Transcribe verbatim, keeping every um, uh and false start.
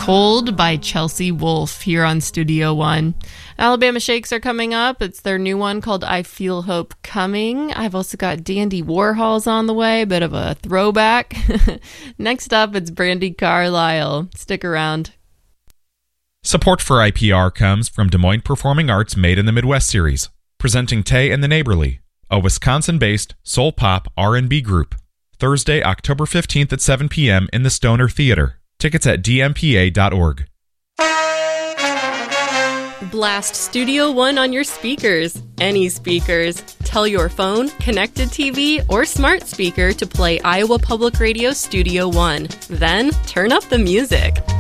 Cold by Chelsea Wolfe here on Studio One. Alabama Shakes are coming up. It's their new one called I Feel Hope Coming. I've also got Dandy Warhols on the way, a bit of a throwback. Next up, it's Brandi Carlile. Stick around. Support for I P R comes from Des Moines Performing Arts Made in the Midwest series, presenting Tay and the Neighborly, a Wisconsin-based soul pop R and B group. Thursday, October fifteenth at seven p.m. in the Stoner Theater. Tickets at d m p a dot org. Blast Studio One on your speakers. Any speakers. Tell your phone, connected T V, or smart speaker to play Iowa Public Radio Studio One. Then, turn up the music.